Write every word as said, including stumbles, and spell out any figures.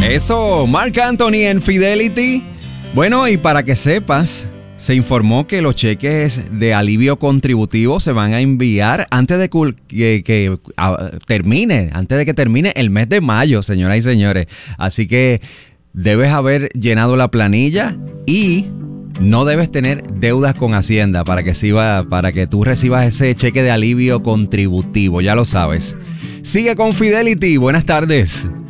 Eso, Marc Anthony en Fidelity. Bueno, y para que sepas, se informó que los cheques de alivio contributivo se van a enviar antes de que, que a, termine, antes de que termine el mes de mayo, señoras y señores. Así que debes haber llenado la planilla y no debes tener deudas con Hacienda para que, siga, para que tú recibas ese cheque de alivio contributivo, ya lo sabes. Sigue con Fidelity, buenas tardes.